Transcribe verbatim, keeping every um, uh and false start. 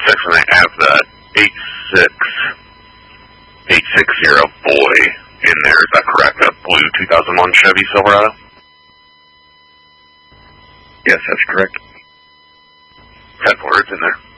six, and I have the eight six eight six zero boy in there. Is that correct? A blue two thousand one Chevy Silverado? Yes, that's correct. Ten words in there.